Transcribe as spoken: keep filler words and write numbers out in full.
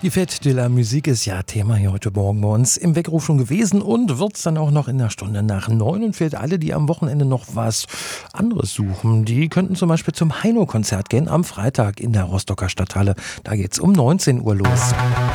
Die Fête de la Musique ist ja Thema hier heute Morgen bei uns im Weckruf schon gewesen und wird es dann auch noch in der Stunde nach neun. Und für alle, die am Wochenende noch was anderes suchen, die könnten zum Beispiel zum Heino-Konzert gehen am Freitag in der Rostocker Stadthalle. Da geht's um neunzehn Uhr los.